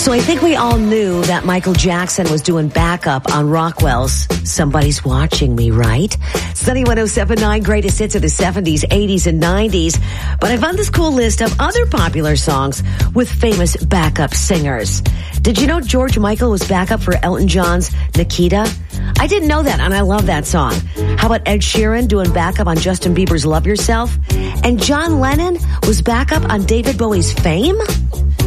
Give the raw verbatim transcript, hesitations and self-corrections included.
So I think we all knew that Michael Jackson was doing backup on Rockwell's Somebody's Watching Me, right? Sunny one oh seven point nine, greatest hits of the seventies, eighties, and nineties. But I found this cool list of other popular songs with famous backup singers. Did you know George Michael was backup for Elton John's Nikita? I didn't know that, and I love that song. How about Ed Sheeran doing backup on Justin Bieber's Love Yourself? And John Lennon was backup on David Bowie's Fame?